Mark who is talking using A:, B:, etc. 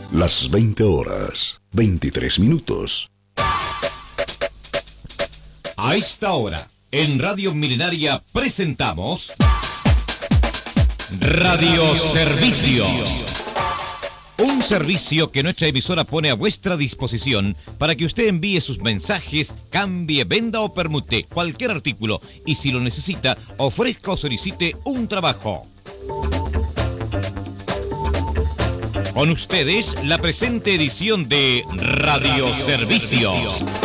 A: Las 20 horas, 23 minutos.
B: A esta hora, en Radio Milenaria presentamos Radio Servicio. Un servicio que nuestra emisora pone a vuestra disposición para que usted envíe sus mensajes, cambie, venda o permute cualquier artículo y si lo necesita, ofrezca o solicite un trabajo. Con ustedes, la presente edición de Radio Servicio.